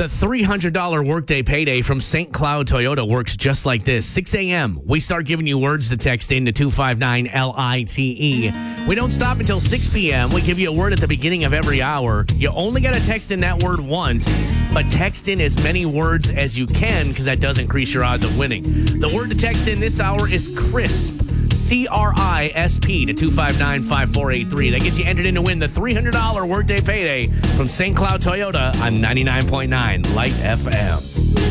The $300 workday payday from St. Cloud Toyota works just like this. 6 a.m., we start giving you words to text in to 259-LITE. We don't stop until 6 p.m. We give you a word at the beginning of every hour. You only got to text in that word once, but text in as many words as you can because that does increase your odds of winning. The word to text in this hour is CRISP. CRISP to 259-5483. That gets you entered in to win the $300 workday payday from St. Cloud Toyota on 99.9 Light FM.